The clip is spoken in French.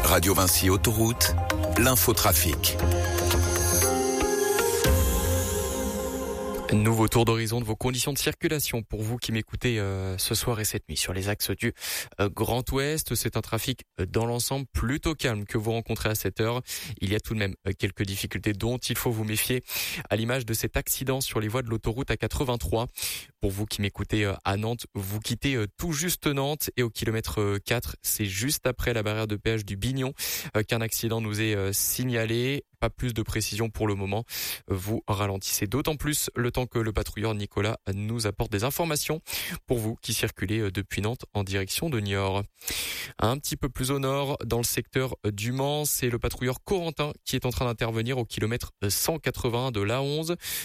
Radio Vinci Autoroute, l'infotrafic. Nouveau tour d'horizon de vos conditions de circulation pour vous qui m'écoutez ce soir et cette nuit sur les axes du Grand Ouest. C'est un trafic dans l'ensemble plutôt calme que vous rencontrez à cette heure. Il y a tout de même quelques difficultés dont il faut vous méfier, à l'image de cet accident sur les voies de l'autoroute A83. Pour vous qui m'écoutez à Nantes, vous quittez tout juste Nantes et au kilomètre 4, c'est juste après la barrière de péage du Bignon qu'un accident nous est signalé. Pas plus de précision pour le moment. Vous ralentissez d'autant plus le temps que le patrouilleur Nicolas nous apporte des informations pour vous qui circulez depuis Nantes en direction de Niort. Un petit peu plus au nord, dans le secteur du Mans, c'est le patrouilleur Corentin qui est en train d'intervenir au kilomètre 180 de l'A11.